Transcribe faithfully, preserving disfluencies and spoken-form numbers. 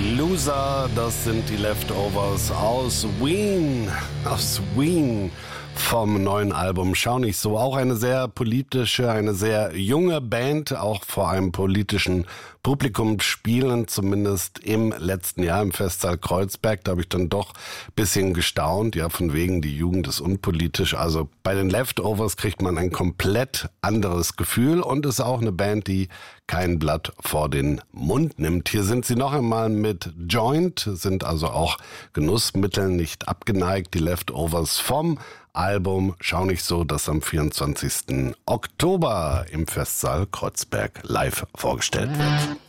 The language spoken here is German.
Loser, das sind die Leftovers aus Wien, aus Wien vom neuen Album Schau nicht so. Auch eine sehr politische, eine sehr junge Band, auch vor einem politischen Publikum spielen, zumindest im letzten Jahr im Festsaal Kreuzberg. Da habe ich dann doch ein bisschen gestaunt, ja, von wegen die Jugend ist unpolitisch. Also bei den Leftovers kriegt man ein komplett anderes Gefühl und ist auch eine Band, die kein Blatt vor den Mund nimmt. Hier sind sie noch einmal mit Joint, sind also auch Genussmitteln nicht abgeneigt. Die Leftovers vom Album Schau nicht so, das am vierundzwanzigsten Oktober im Festsaal Kreuzberg live vorgestellt wird.